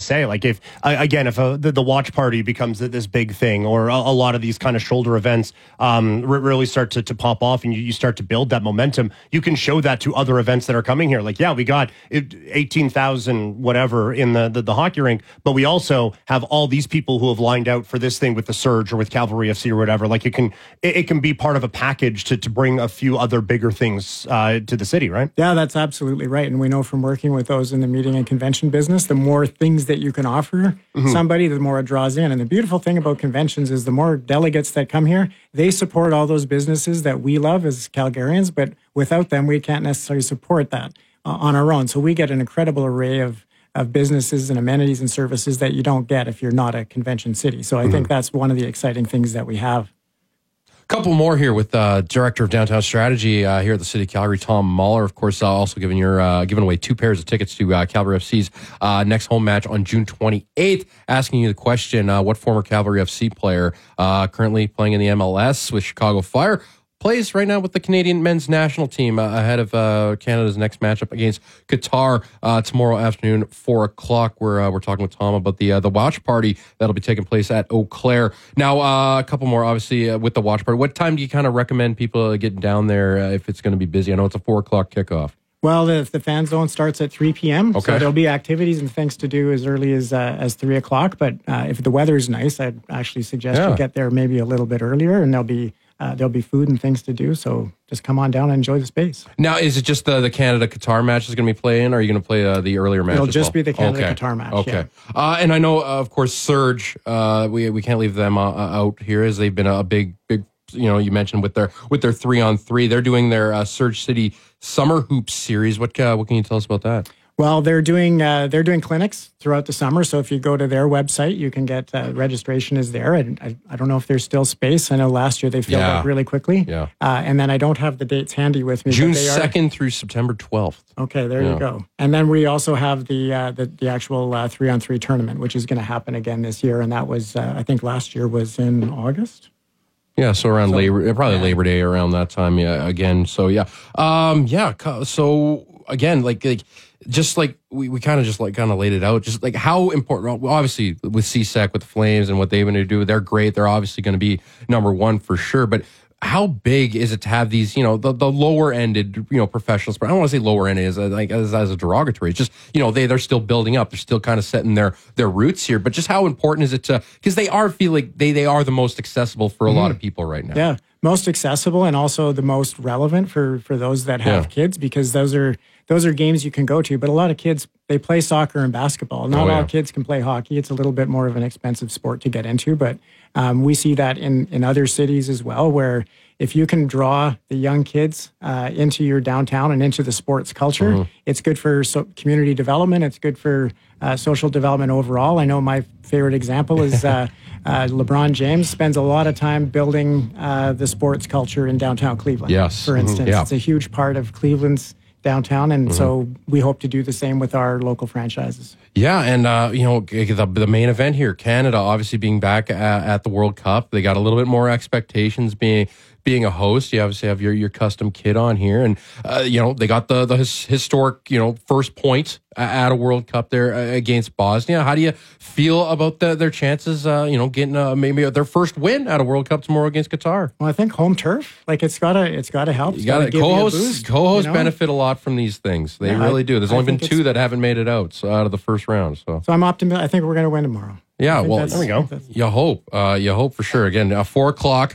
say, like if the watch party becomes this big thing, or a lot of these kind of shoulder events really start to pop off, and you start to build that momentum, you can show that to other events that are coming here. Like, yeah, we got 18,000 whatever in the hockey rink, but we also have all these people who have lined out for this thing with the Surge or with Cavalry FC or whatever. Like, it can be part of a package to bring a few other bigger things to the city, right? Yeah, that's absolutely right. And we know from working with those in the meeting and convention business, the more things that you can offer somebody, the more it draws in. And the beautiful thing about conventions is the more delegates that come here, they support all those businesses that we love as Calgarians, but without them, we can't necessarily support that on our own. So we get an incredible array of businesses and amenities and services that you don't get if you're not a convention city. So I think that's one of the exciting things that we have. Couple more here with Director of Downtown Strategy here at the City of Calgary, Tom Muller. Of course, also giving away 2 pairs of tickets to Calgary FC's next home match on June 28th. Asking you the question, what former Calgary FC player currently playing in the MLS with Chicago Fire plays right now with the Canadian men's national team ahead of Canada's next matchup against Qatar tomorrow afternoon, 4 o'clock. We're talking with Tom about the watch party that'll be taking place at Eau Claire. Now, a couple more, obviously, with the watch party. What time do you kind of recommend people getting down there if it's going to be busy? I know it's a 4 o'clock kickoff. Well, the fan zone starts at 3 p.m., okay. So there'll be activities and things to do as early as 3 o'clock. But if the weather's nice, I'd actually suggest you get there maybe a little bit earlier, and there'll be food and things to do. So just come on down and enjoy the space. Now, is it just the Canada-Qatar match is going to be playing, or are you going to play the earlier match? It'll just be the Canada-Qatar match. Okay. Yeah. And I know, of course, Surge, we can't leave them out here, as they've been a big, you mentioned with their 3-on-3. They're doing their Surge City Summer Hoops series. What can you tell us about that? Well, they're doing clinics throughout the summer. So if you go to their website, you can get registration is there. And I don't know if there's still space. I know last year they filled up really quickly. Yeah. And then I don't have the dates handy with me. June 2nd through September 12th. Okay, there you go. And then we also have the actual 3-on-3 tournament, which is going to happen again this year. And that was, I think last year was in August. Yeah, so around Labor Day, around that time, again. So, so again, just like we kind of laid it out, just like how important, obviously with CSEC, with the Flames and what they're going to do, they're great. They're obviously going to be number one for sure. But how big is it to have these, the lower ended, professionals? But I don't want to say lower ended as a derogatory. It's just, they're still building up. They're still kind of setting their roots here. But just how important is it because they feel like they are the most accessible for a lot of people right now. Yeah. Most accessible and also the most relevant for those that have kids, because those are games you can go to. But a lot of kids, they play soccer and basketball. Not all kids can play hockey. It's a little bit more of an expensive sport to get into. But we see that in other cities as well, where if you can draw the young kids into your downtown and into the sports culture, it's good for community development. It's good for social development overall. I know my favorite example is LeBron James spends a lot of time building the sports culture in downtown Cleveland. Yes. For instance, it's a huge part of Cleveland's downtown, and so we hope to do the same with our local franchises. Yeah, and the main event here, Canada, obviously being back at the World Cup, they got a little bit more expectations being a host. You obviously have your custom kit on here, and they got the historic first point at a World Cup there against Bosnia. How do you feel about their chances? Getting maybe their first win at a World Cup tomorrow against Qatar. Well, I think home turf, it's gotta help. You got co-hosts benefit a lot from these things. They really do. There's only been 2 that haven't made it out out of the first round. So I'm optimistic. I think we're going to win tomorrow. Yeah, well, there we go. You hope for sure. Again, 4 o'clock.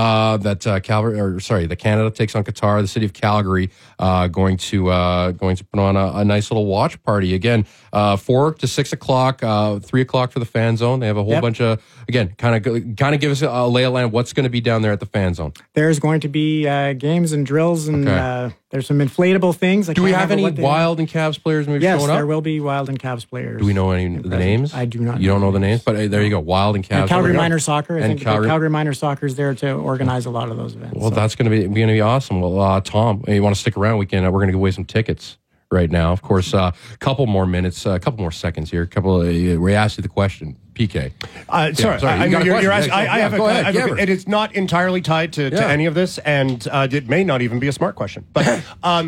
The Canada takes on Qatar. The city of Calgary going to put on a nice little watch party. Again, 4 to 6 o'clock, 3 o'clock for the fan zone. They have a whole bunch of, again, kind of give us a lay of land. What's going to be down there at the fan zone? There's going to be games and drills, and there's some inflatable things. Do we have any Wild and Cavs players maybe showing up? Yes, there will be Wild and Cavs players. Do we know any of the names? I do not. You don't know the names? But there you go, Wild and Cavs. And Calgary Minor Soccer. I think Calgary Minor Soccer is there to organize a lot of those events. Well, that's going to be awesome. Well, Tom, you want to stick around? We're going to give away some tickets right now. Of course, a couple more minutes, a couple more seconds here. We asked you the question, PK. Sorry. You're asking. I have a. It is not entirely tied to any of this, and it may not even be a smart question, but.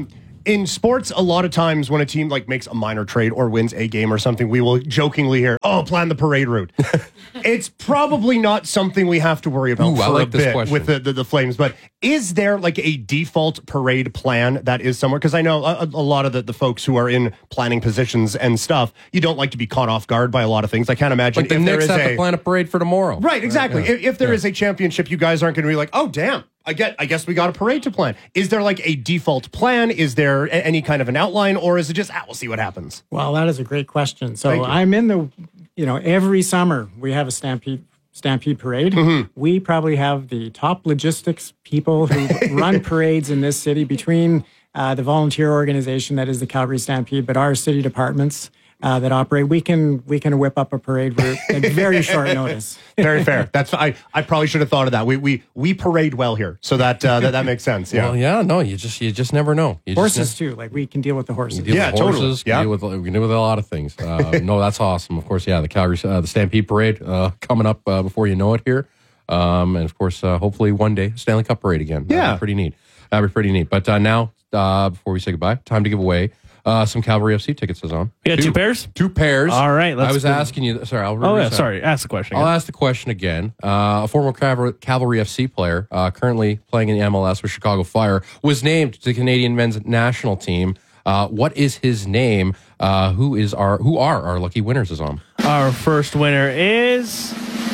In sports, a lot of times when a team like makes a minor trade or wins a game or something, we will jokingly hear, "Oh, plan the parade route." It's probably not something we have to worry about for a bit with the Flames. But is there like a default parade plan that is somewhere? Because I know a lot of the folks who are in planning positions and stuff, you don't like to be caught off guard by a lot of things. I can't imagine like the Knicks have to plan a parade for tomorrow. Right, exactly. Yeah. If there is a championship, you guys aren't going to be like, "Oh, damn. I guess we got a parade to plan." Is there like a default plan? Is there any kind of an outline, or is it just, we'll see what happens? Well, that is a great question. So I'm in the, every summer we have a Stampede parade. Mm-hmm. We probably have the top logistics people who run parades in this city between the volunteer organization that is the Calgary Stampede, but our city departments that operate, we can whip up a parade route at very short notice. Very fair. That's I probably should have thought of that. We parade well here, so that makes sense. Yeah. Well, yeah. No, you just never know. Horses too. Like we can deal with the horses. Totally. Yeah. We can deal with a lot of things. No, that's awesome. Of course, yeah. The Calgary the Stampede Parade coming up before you know it here, and of course, hopefully one day Stanley Cup Parade again. That'd be pretty neat. That'd be pretty neat. But now, before we say goodbye, time to give away some Calgary FC tickets, Azam. Yeah, two pairs? 2 pairs. All right. I was asking you. Sorry, ask the question again. I'll ask the question again. A former Cavalry FC player, currently playing in the MLS with Chicago Fire, was named to the Canadian men's national team. What is his name? Who are our lucky winners, Azam? Our first winner is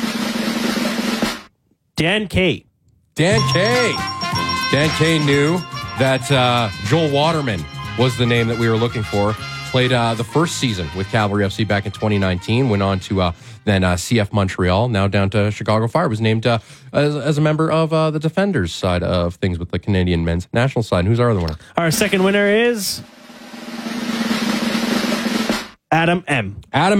Dan K. Dan K knew that Joel Waterman was the name that we were looking for. Played the first season with Cavalry FC back in 2019. Went on to then CF Montreal. Now down to Chicago Fire. Was named as a member of the Defenders side of things with the Canadian men's national side. And who's our other winner? Our second winner is Adam M.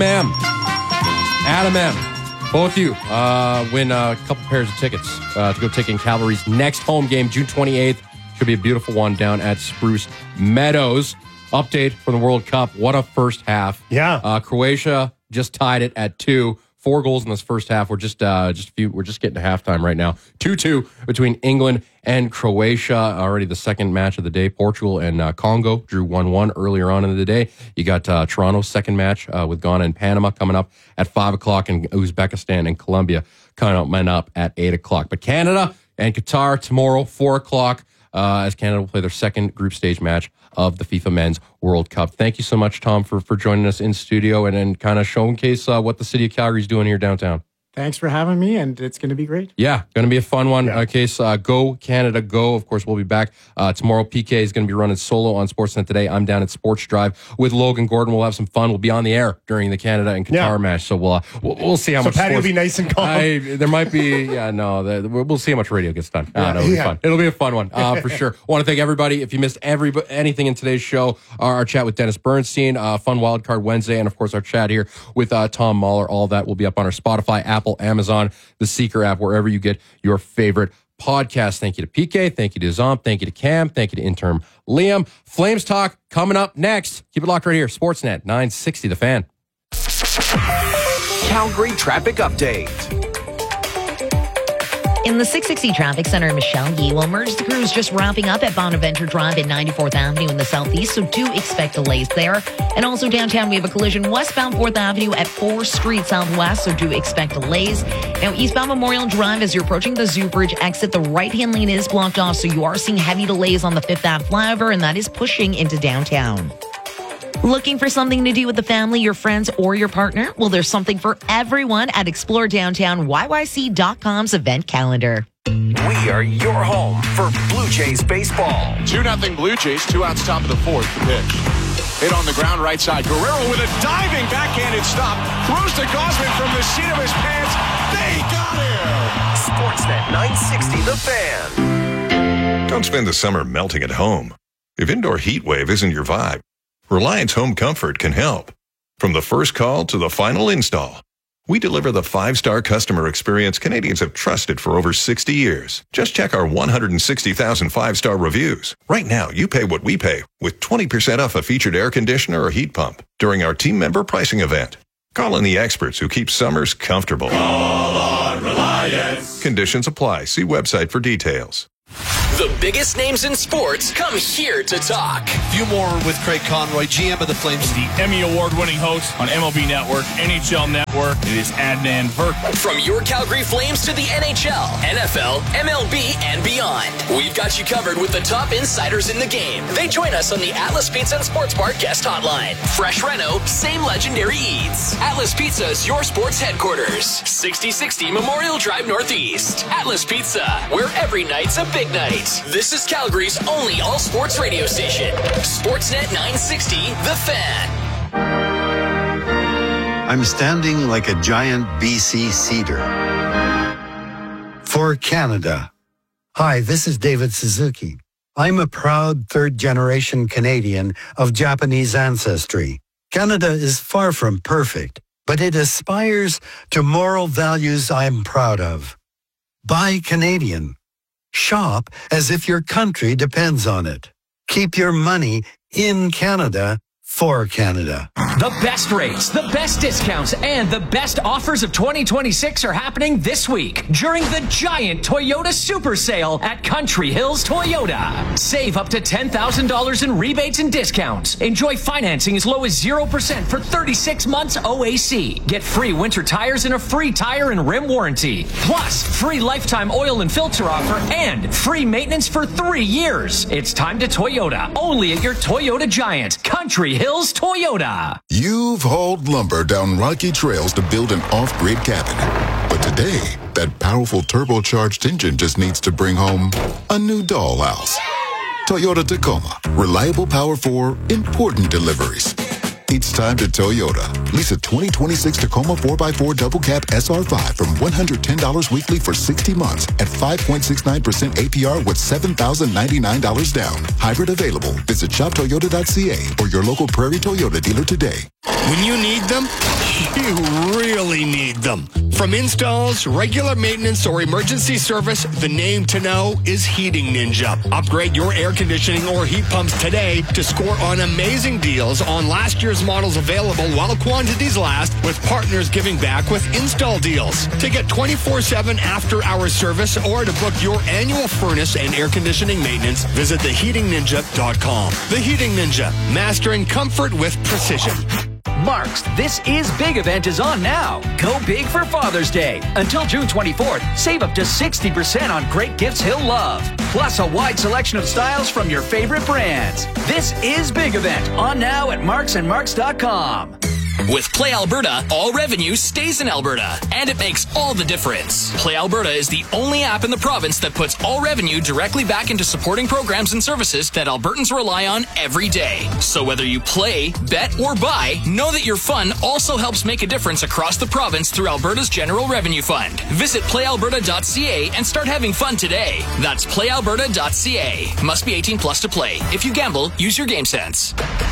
Both you win a couple pairs of tickets to go take in Cavalry's next home game, June 28th. Should be a beautiful one down at Spruce Meadows. Update from the World Cup. What a first half. Yeah. Croatia just tied it at 2. 4 goals in this first half. We're just getting to halftime right now. 2-2 between England and Croatia. Already the second match of the day. Portugal and Congo drew 1-1 earlier on in the day. You got Toronto's second match with Ghana and Panama coming up at 5 o'clock, and Uzbekistan and Colombia coming up at 8 o'clock. But Canada and Qatar tomorrow, 4 o'clock. As Canada will play their second group stage match of the FIFA Men's World Cup. Thank you so much, Tom, for joining us in studio and kind of showcase what the city of Calgary is doing here downtown. Thanks for having me, and it's going to be great. Yeah, going to be a fun one. Yeah. Go Canada, go. Of course, we'll be back tomorrow. PK is going to be running solo on Sportsnet today. I'm down at Sports Drive with Logan Gordon. We'll have some fun. We'll be on the air during the Canada and Qatar match, so we'll see how much. So Patty will be nice and calm. There might be, we'll see how much radio gets done. It'll be fun. It'll be a fun one for sure. Want to thank everybody. If you missed anything in today's show, our chat with Dennis Bernstein, fun Wildcard Wednesday, and of course our chat here with Tom Mahler. All that will be up on our Spotify, Apple, Amazon, the Seeker app, wherever you get your favorite podcast. Thank you to PK. Thank you to Zomp. Thank you to Cam. Thank you to intern Liam. Flames Talk coming up next. Keep it locked right here. Sportsnet 960, The Fan. Calgary Traffic Update. In the 660 Traffic Center, Michelle Yee will merge the crews just wrapping up at Bonaventure Drive at 94th Avenue in the southeast, so do expect delays there. And also downtown, we have a collision westbound 4th Avenue at 4th Street Southwest, so do expect delays. Now, eastbound Memorial Drive, as you're approaching the Zoo Bridge exit, the right-hand lane is blocked off, so you are seeing heavy delays on the 5th Ave flyover, and that is pushing into downtown. Looking for something to do with the family, your friends, or your partner? Well, there's something for everyone at Explore Downtown YYC.com's event calendar. We are your home for Blue Jays baseball. 2-0 Blue Jays, 2 outs top of the 4th. The pitch. Hit on the ground right side. Guerrero with a diving backhanded stop. Throws to Gausman from the seat of his pants. They got him! Sportsnet 960 The Fan. Don't spend the summer melting at home. If indoor heat wave isn't your vibe, Reliance Home Comfort can help. From the first call to the final install, we deliver the 5-star customer experience Canadians have trusted for over 60 years. Just check our 160,000 5-star reviews. Right now, you pay what we pay with 20% off a featured air conditioner or heat pump during our team member pricing event. Call in the experts who keep summers comfortable. Call on Reliance. Conditions apply. See website for details. The biggest names in sports come here to talk. A few more with Craig Conroy, GM of the Flames. The Emmy Award-winning host on MLB Network, NHL Network. It is Adnan Virk. From your Calgary Flames to the NHL, NFL, MLB, and beyond, we've got you covered with the top insiders in the game. They join us on the Atlas Pizza and Sports Bar guest hotline. Fresh reno, same legendary eats. Atlas Pizza is your sports headquarters. 6060 Memorial Drive Northeast. Atlas Pizza, where every night's a big night. This is Calgary's only all-sports radio station. Sportsnet 960, The Fan. I'm standing like a giant BC cedar. For Canada. Hi, this is David Suzuki. I'm a proud third-generation Canadian of Japanese ancestry. Canada is far from perfect, but it aspires to moral values I'm proud of. Buy Canadian. Shop as if your country depends on it. Keep your money in Canada for Canada. The best rates, the best discounts, and the best offers of 2026 are happening this week during the giant Toyota Super Sale at Country Hills Toyota. Save up to $10,000 in rebates and discounts. Enjoy financing as low as 0% for 36 months OAC. Get free winter tires and a free tire and rim warranty. Plus, free lifetime oil and filter offer and free maintenance for 3 years. It's time to Toyota, only at your Toyota Giant, Country Hills Toyota. You've hauled lumber down rocky trails to build an off-grid cabin. But today, that powerful turbocharged engine just needs to bring home a new dollhouse. Toyota Tacoma. Reliable power for important deliveries. It's time to Toyota. Lease a 2026 Tacoma 4x4 double cab SR5 from $110 weekly for 60 months at 5.69% APR with $7,099 down. Hybrid available. Visit shoptoyota.ca or your local Prairie Toyota dealer today. When you need them, you really need them. From installs, regular maintenance, or emergency service, the name to know is Heating Ninja. Upgrade your air conditioning or heat pumps today to score on amazing deals on last year's models available while quantities last, with partners giving back with install deals. To get 24/7 after-hour service or to book your annual furnace and air conditioning maintenance, visit theheatingninja.com. The Heating Ninja, mastering comfort with precision. Mark's This Is Big event is on now. Go big for Father's Day. Until June 24th, save up to 60% on great gifts he'll love. Plus a wide selection of styles from your favorite brands. This Is Big event on now at marksandmarks.com. With Play Alberta, all revenue stays in Alberta, and it makes all the difference. Play Alberta is the only app in the province that puts all revenue directly back into supporting programs and services that Albertans rely on every day. So whether you play, bet, or buy, know that your fun also helps make a difference across the province through Alberta's General Revenue Fund. Visit playalberta.ca and start having fun today. That's playalberta.ca. Must be 18 plus to play. If you gamble, use your game sense.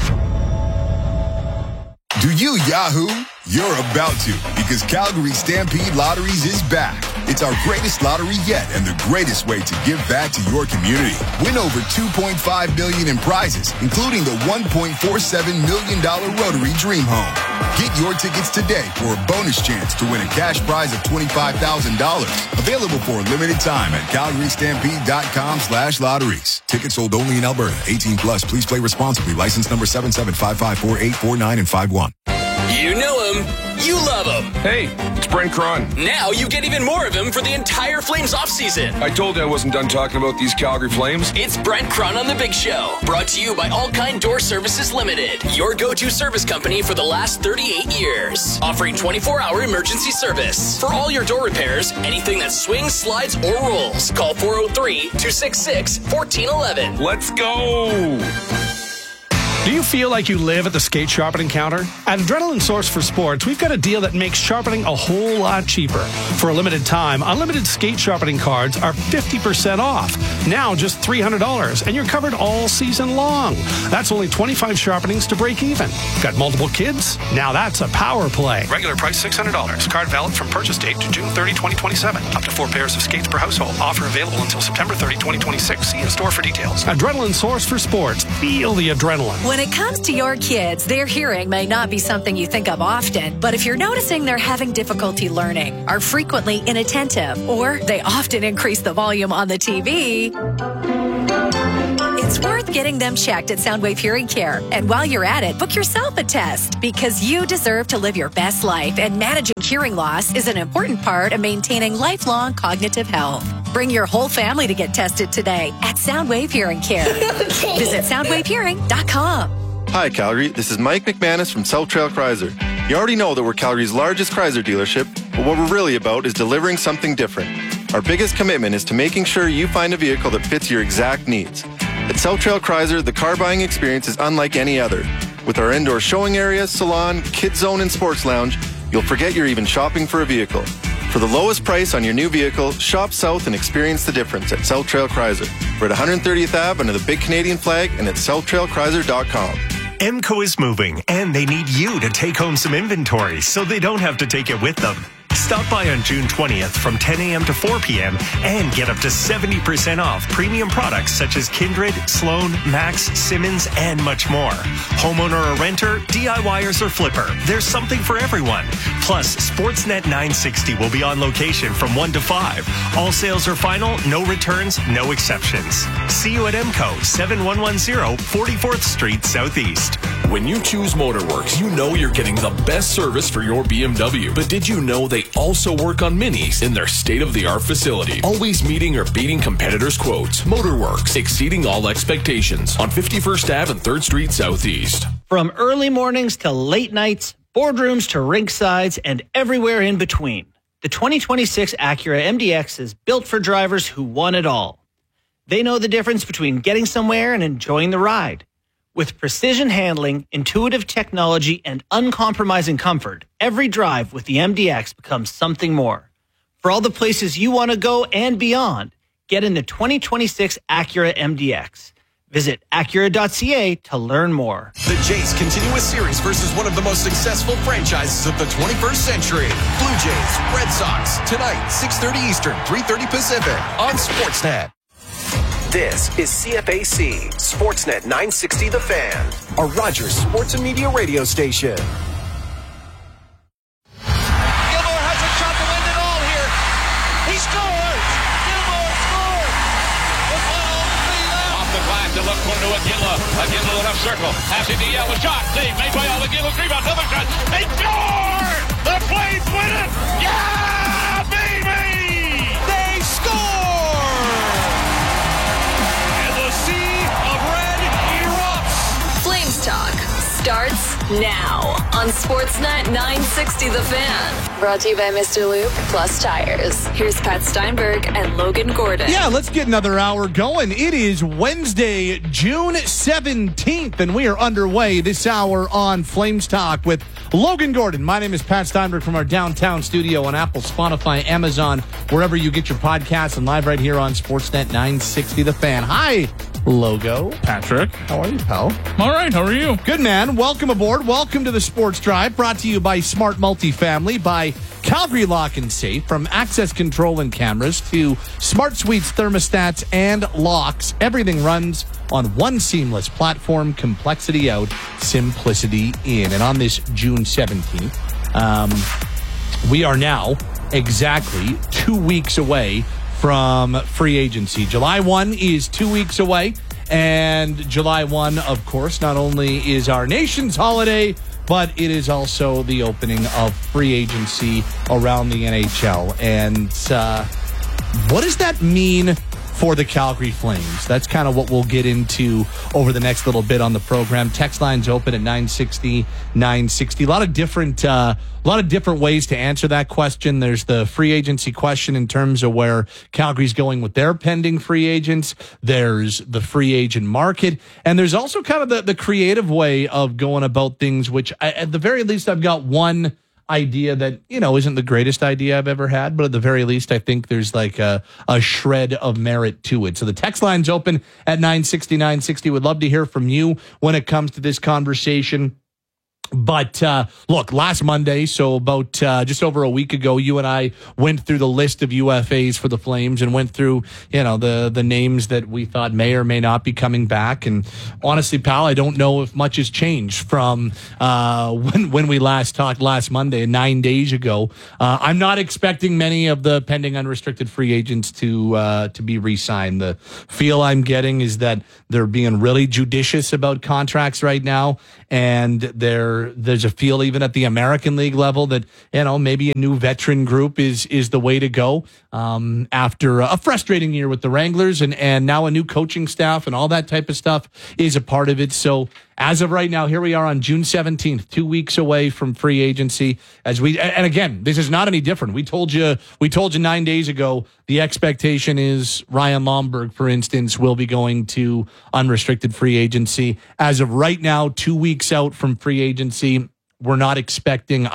Do you Yahoo? You're about to, because Calgary Stampede Lotteries is back. It's our greatest lottery yet and the greatest way to give back to your community. Win over $2.5 million in prizes, including the $1.47 million Rotary Dream Home. Get your tickets today for a bonus chance to win a cash prize of $25,000. Available for a limited time at calgarystampede.com/lotteries. Tickets sold only in Alberta. 18 plus. Please play responsibly. License number 77554849 and 51. You know him. You love him. Hey, it's Brent Cron. Now you get even more of him for the entire Flames offseason. I told you I wasn't done talking about these Calgary Flames. It's Brent Cron on The Big Show. Brought to you by All Kind Door Services Limited. Your go-to service company for the last 38 years. Offering 24-hour emergency service. For all your door repairs, anything that swings, slides, or rolls. Call 403-266-1411. Let's go. Do you feel like you live at the skate sharpening counter? At Adrenaline Source for Sports, we've got a deal that makes sharpening a whole lot cheaper. For a limited time, unlimited skate sharpening cards are 50% off. Now just $300, and you're covered all season long. That's only 25 sharpenings to break even. Got multiple kids? Now that's a power play. Regular price $600. Card valid from purchase date to June 30, 2027. Up to 4 pairs of skates per household. Offer available until September 30, 2026. See in store for details. Adrenaline Source for Sports. Feel the adrenaline. When it comes to your kids, their hearing may not be something you think of often, but if you're noticing they're having difficulty learning, are frequently inattentive, or they often increase the volume on the TV, It's worth getting them checked at Soundwave Hearing Care. And while you're at it, book yourself a test because you deserve to live your best life, and managing hearing loss is an important part of maintaining lifelong cognitive health. Bring your whole family to get tested today at Soundwave Hearing Care. Visit soundwavehearing.com. Hi, Calgary. This is Mike McManus from South Trail Chrysler. You already know that we're Calgary's largest Chrysler dealership, but what we're really about is delivering something different. Our biggest commitment is to making sure you find a vehicle that fits your exact needs. At South Trail Chrysler, the car buying experience is unlike any other. With our indoor showing area, salon, kids zone, and sports lounge, you'll forget you're even shopping for a vehicle. For the lowest price on your new vehicle, shop south and experience the difference at South Trail Chrysler. We're at 130th Ave under the big Canadian flag and at southtrailchrysler.com. MCO is moving, and they need you to take home some inventory so they don't have to take it with them. Stop by on June 20th from 10 a.m. to 4 p.m. and get up to 70% off premium products such as Kindred, Sloan, Max, Simmons, and much more. Homeowner or renter, DIYers or flipper, there's something for everyone. Plus, Sportsnet 960 will be on location from 1 to 5. All sales are final, no returns, no exceptions. See you at MCO, 7110 44th Street Southeast. When you choose Motorworks, you know you're getting the best service for your BMW. But did you know they also work on minis in their state-of-the-art facility, always meeting or beating competitors' quotes? Motorworks, exceeding all expectations on 51st Ave and 3rd Street Southeast. From early mornings to late nights, boardrooms to rink sides, and everywhere in between, the 2026 Acura MDX is built for drivers who want it all. They know the difference between getting somewhere and enjoying the ride. With precision handling, intuitive technology, and uncompromising comfort, every drive with the MDX becomes something more. For all the places you want to go and beyond, get in the 2026 Acura MDX. Visit Acura.ca to learn more. The Jays continue a series versus one of the most successful franchises of the 21st century. Blue Jays, Red Sox, tonight, 6:30 Eastern, 3:30 Pacific on Sportsnet. This is CFAC, Sportsnet 960 The Fan, a Rogers Sports and Media radio station. Gilmore has a shot to win it all here. He scores! Gilmore scores! With 1:03 left. Off the glass, the left corner to Aguila. Aguila the left circle. Passing to Yell. Shot. Save made by Aguila. Rebound. Another shot. They score! The Flames win it! Yeah, baby! They score! Flames Talk starts now on Sportsnet 960 The Fan. Brought to you by Mr. Lube Plus Tires. Here's Pat Steinberg and Logan Gordon. Yeah, let's get another hour going. It is Wednesday, June 17th, and we are underway this hour on Flames Talk with Logan Gordon. My name is Pat Steinberg from our downtown studio on Apple, Spotify, Amazon, wherever you get your podcasts, and live right here on Sportsnet 960 The Fan. Hi, Logo. Patrick. How are you, pal? All right, how are you? Good, man. Welcome aboard. Welcome to the Sports Drive, brought to you by Smart Multifamily, by Calgary Lock and Safe, from access control and cameras to smart suites, thermostats, and locks. Everything runs on one seamless platform, complexity out, simplicity in. And on this June 17th, we are now exactly 2 weeks away from free agency. July 1 is 2 weeks away, and July 1, of course, not only is our nation's holiday, but it is also the opening of free agency around the NHL. And what does that mean for the Calgary Flames? That's kind of what we'll get into over the next little bit on the program. Text lines open at 960. A lot of different ways to answer that question. There's the free agency question in terms of where Calgary's going with their pending free agents. There's the free agent market, and there's also kind of the creative way of going about things, which at the very least I've got one idea that, isn't the greatest idea I've ever had, but at the very least, I think there's like a shred of merit to it. So the text line's open at 960. Would love to hear from you when it comes to this conversation. But look, last Monday, so about just over a week ago, you and I went through the list of UFAs for the Flames and went through, the names that we thought may or may not be coming back. And honestly, pal, I don't know if much has changed from when we last talked last Monday, 9 days ago. I'm not expecting many of the pending unrestricted free agents to be re-signed. The feel I'm getting is that they're being really judicious about contracts right now, and there's a feel even at the American League level that, maybe a new veteran group is the way to go after a frustrating year with the Wranglers and now a new coaching staff and all that type of stuff is a part of it. So as of right now, here we are on June 17th, 2 weeks away from free agency. And again, this is not any different. We told you 9 days ago, the expectation is Ryan Lomberg, for instance, will be going to unrestricted free agency. As of right now, 2 weeks out from free agency, I'm not expecting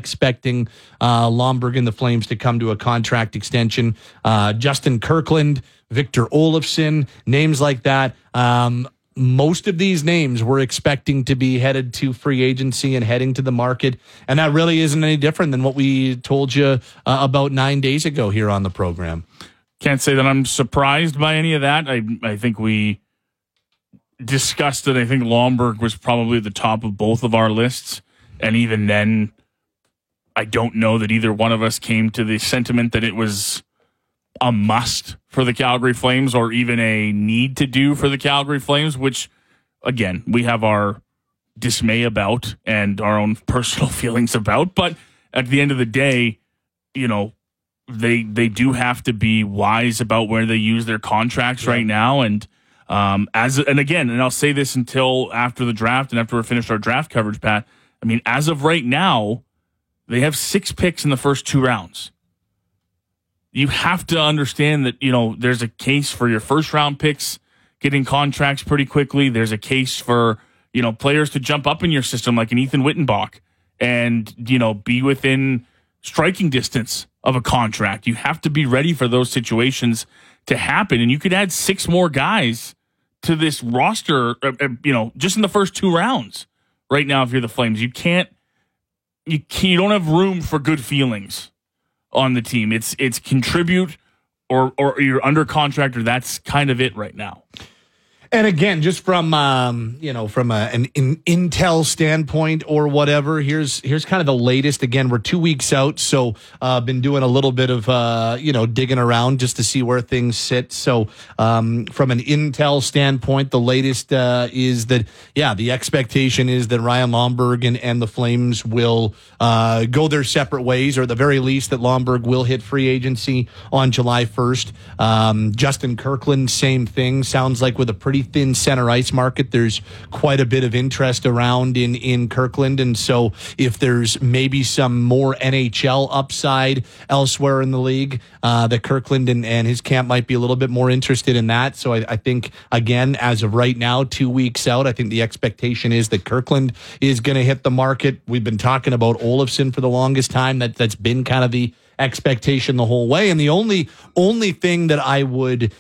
Lomberg and the Flames to come to a contract extension. Justin Kirkland, Victor Olofsson, names like that. Most of these names we're expecting to be headed to free agency and heading to the market. And that really isn't any different than what we told you about 9 days ago here on the program. Can't say that I'm surprised by any of that. I think we discussed that. I think Lomberg was probably at the top of both of our lists. And even then, I don't know that either one of us came to the sentiment that it was a must for the Calgary Flames or even a need to do for the Calgary Flames, which, again, we have our dismay about and our own personal feelings about. But at the end of the day, they do have to be wise about where they use their contracts right now. And I'll say this until after the draft and after we're finished our draft coverage, Pat. I mean, as of right now, they have 6 picks in the first 2 rounds. You have to understand that, there's a case for your first round picks getting contracts pretty quickly. There's a case for, players to jump up in your system like an Ethan Wittenbach and, be within striking distance of a contract. You have to be ready for those situations to happen. And you could add 6 more guys to this roster, just in the first 2 rounds. Right now, if you're the Flames, you don't have room for good feelings on the team. It's contribute or you're under contract, or that's kind of it right now. And again, just from an intel standpoint or whatever, here's kind of the latest. Again, we're 2 weeks out, so been doing a little bit of digging around just to see where things sit. So from an intel standpoint, the latest is that the expectation is that Ryan Lomberg and the Flames will go their separate ways, or at the very least that Lomberg will hit free agency on July 1st. Justin Kirkland, same thing. Sounds like with a pretty thin center ice market, there's quite a bit of interest around in Kirkland, and so if there's maybe some more NHL upside elsewhere in the league, that Kirkland and his camp might be a little bit more interested in that. So I think, again, as of right now, 2 weeks out, I think the expectation is that Kirkland is going to hit the market. We've been talking about Olofsson for the longest time. That's been kind of the expectation the whole way, and the only thing that I would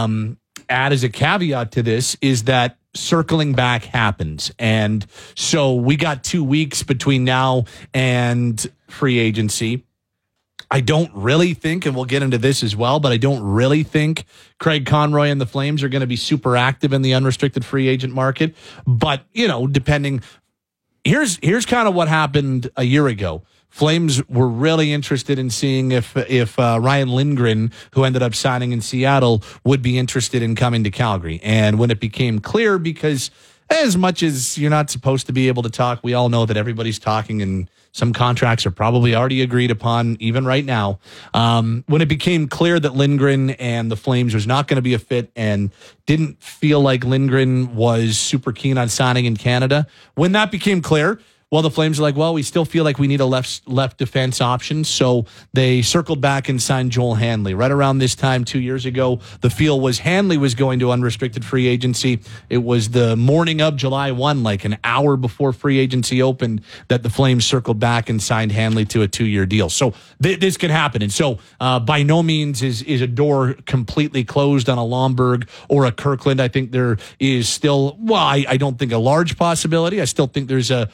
add as a caveat to this is that circling back happens. And so we got 2 weeks between now and free agency. I don't really think, and we'll get into this as well, but I don't really think Craig Conroy and the Flames are going to be super active in the unrestricted free agent market. But, depending, here's kind of what happened a year ago. Flames were really interested in seeing if Ryan Lindgren, who ended up signing in Seattle, would be interested in coming to Calgary. And when it became clear, because as much as you're not supposed to be able to talk, we all know that everybody's talking, and some contracts are probably already agreed upon, even right now. When it became clear that Lindgren and the Flames was not going to be a fit, and didn't feel like Lindgren was super keen on signing in Canada, when that became clear, well, the Flames are like, we still feel like we need a left defense option. So they circled back and signed Joel Hanley. Right around this time 2 years ago, the feel was Hanley was going to unrestricted free agency. It was the morning of July 1, like an hour before free agency opened, that the Flames circled back and signed Hanley to a 2-year deal. So this can happen. And so by no means is a door completely closed on a Lomberg or a Kirkland. I think there is still, I don't think a large possibility. I still think there's a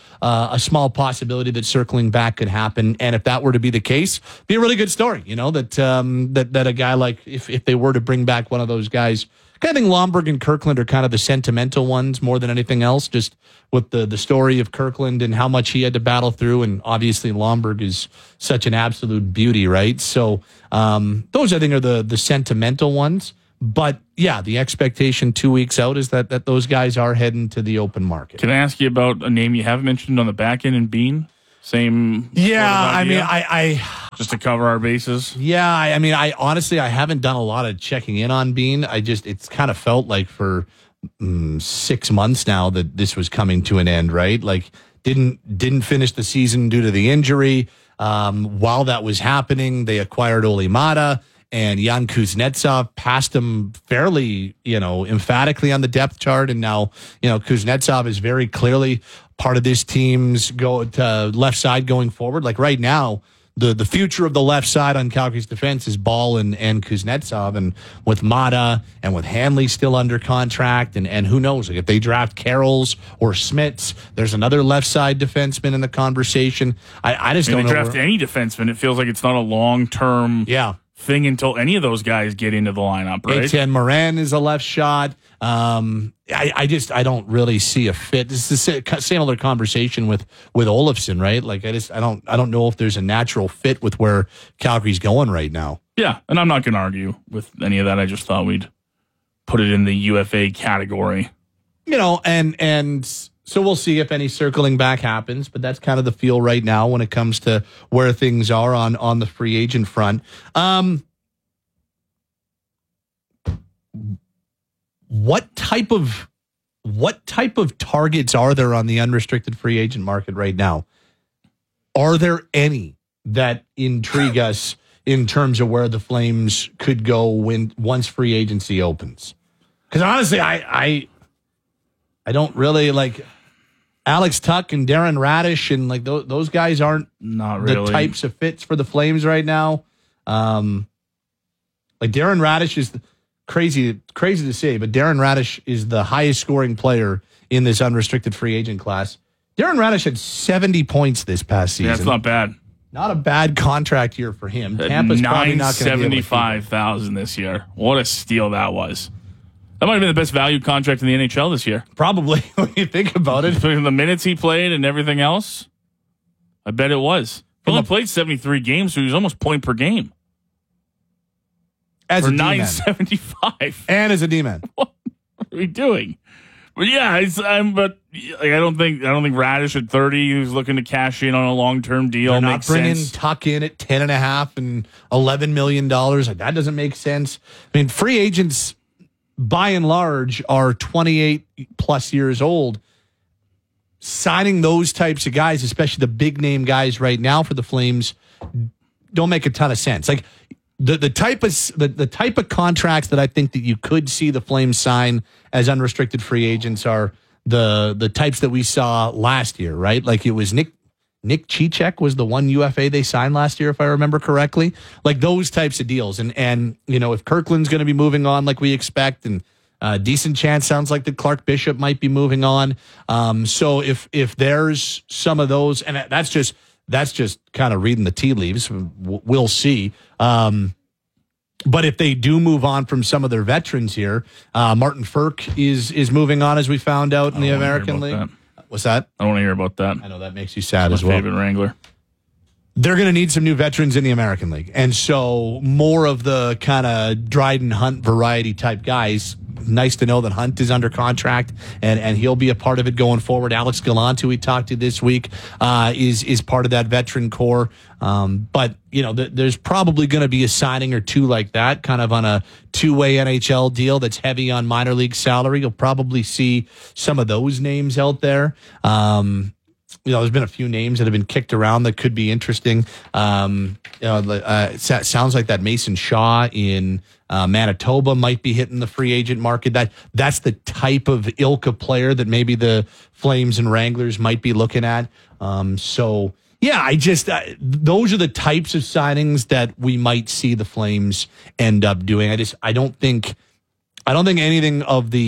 a small possibility that circling back could happen. And if that were to be the case, be a really good story, that a guy like, if they were to bring back one of those guys, I think Lomberg and Kirkland are kind of the sentimental ones more than anything else, just with the story of Kirkland and how much he had to battle through. And obviously Lomberg is such an absolute beauty, right? So those, I think, are the sentimental ones. But yeah, the expectation 2 weeks out is that those guys are heading to the open market. Can I ask you about a name you have mentioned on the back end in Bean? Same. Yeah, I mean, I just to cover our bases. Yeah, I mean, I honestly, I haven't done a lot of checking in on Bean. It's kind of felt like for 6 months now that this was coming to an end, right? Like didn't finish the season due to the injury. While that was happening, they acquired Olli Maatta, and Jan Kuznetsov passed him fairly, emphatically on the depth chart. And now, Kuznetsov is very clearly part of this team's left side going forward. Like right now, the future of the left side on Calgary's defense is Ball and Kuznetsov, and with Maatta and with Hanley still under contract, and who knows, like if they draft Carrolls or Smits, there's another left side defenseman in the conversation. I just don't know. They draft any defenseman, it feels like it's not a long-term thing until any of those guys get into the lineup, right? Etienne Morin is a left shot. I don't really see a fit. This is the same other conversation with Olofsson, right? Like I don't know if there's a natural fit with where Calgary's going right now. Yeah, and I'm not going to argue with any of that. I just thought we'd put it in the UFA category. And so we'll see if any circling back happens, but that's kind of the feel right now when it comes to where things are on the free agent front. What type of targets are there on the unrestricted free agent market right now? Are there any that intrigue us in terms of where the Flames could go once free agency opens? Because honestly, I don't really like Alex Tuck and Darren Radish, and like those guys aren't not really the types of fits for the Flames right now. Like Darren Radish is crazy to say, but Darren Radish is the highest scoring player in this unrestricted free agent class. Darren Radish had 70 points this past season. Yeah, that's not bad. Not a bad contract year for him. Tampa's probably not going to be $975,000 this year. What a steal that was. That might have been the best value contract in the NHL this year. Probably, when you think about it. For the minutes he played and everything else, I bet it was. He only played 73 games, so he was almost point per game. As for a D-man. $975. And as a D-man. What are we doing? But yeah, I don't think Radish at 30 who's looking to cash in on a long-term deal They're not makes bringing sense. Tuck in at $10.5 and $11 million. Like, that doesn't make sense. I mean, free agents, by and large, are 28 plus years old. Signing those types of guys, especially the big name guys right now for the Flames, don't make a ton of sense. Like the type of contracts that I think that you could see the Flames sign as unrestricted free agents are the types that we saw last year, right? Like it was Nick Cicek was the one UFA they signed last year, if I remember correctly. Like those types of deals. And if Kirkland's going to be moving on like we expect, and decent chance sounds like that Clark Bishop might be moving on. So if there's some of those, and that's just kind of reading the tea leaves, we'll see. But if they do move on from some of their veterans here, Martin Ferk is moving on, as we found out in the American League. That. What's that? I don't want to hear about that. I know that makes you sad That's as well. My favorite Wrangler. They're going to need some new veterans in the American League. And so more of the kind of Dryden Hunt variety type guys. Nice to know that Hunt is under contract and he'll be a part of it going forward. Alex Gallant, who we talked to this week, is part of that veteran core. But, there's probably going to be a signing or two like that, kind of on a two-way NHL deal that's heavy on minor league salary. You'll probably see some of those names out there. There's been a few names that have been kicked around that could be interesting. It sounds like that Mason Shaw in Manitoba might be hitting the free agent market. That's the type of ilk of player that maybe the Flames and Wranglers might be looking at. Those are the types of signings that we might see the Flames end up doing. I don't think anything of the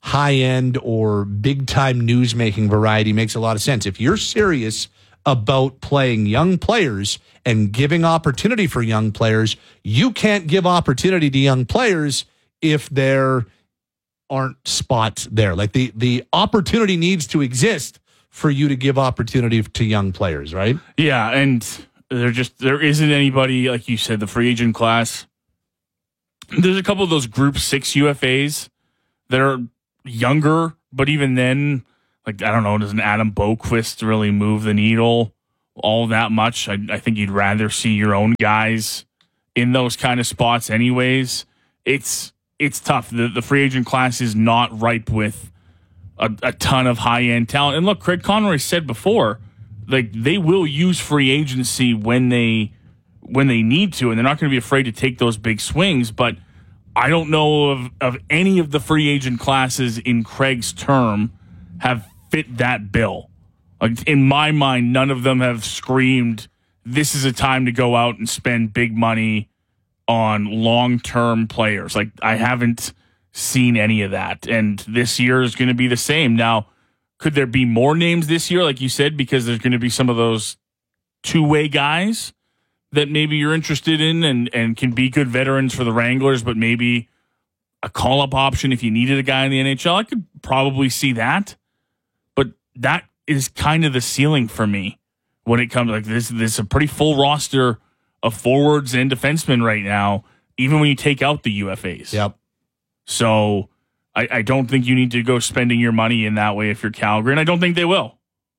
high-end or big-time news-making variety makes a lot of sense. If you're serious about playing young players and giving opportunity for young players, you can't give opportunity to young players if there aren't spots there. Like the opportunity needs to exist for you to give opportunity to young players, right? Yeah, and there isn't anybody, like you said, the free agent class. There's a couple of those Group 6 UFAs that are younger, but even then, like, I don't know, does an Adam Boquist really move the needle all that much? I think you'd rather see your own guys in those kind of spots anyways. It's tough. The free agent class is not ripe with a ton of high-end talent. And look, Craig Conroy said before, like, they will use free agency when they need to, and they're not going to be afraid to take those big swings. But I don't know of any of the free agent classes in Craig's term have fit that bill. Like, in my mind, none of them have screamed, this is a time to go out and spend big money on long-term players. Like, I haven't seen any of that. And this year is going to be the same. Now, could there be more names this year, like you said, because there's going to be some of those two-way guys that maybe you're interested in and can be good veterans for the Wranglers, but maybe a call-up option if you needed a guy in the NHL? I could probably see that. But that is kind of the ceiling for me when it comes like this. This is a pretty full roster of forwards and defensemen right now, even when you take out the UFAs. Yep. So I don't think you need to go spending your money in that way if you're Calgary, and I don't think they will.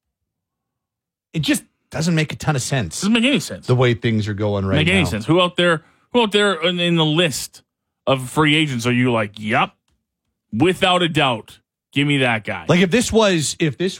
It just doesn't make a ton of sense. Doesn't make any sense. The way things are going right now. Make any sense. Who out there in the list of free agents are you like, yep, without a doubt, give me that guy? Like if this was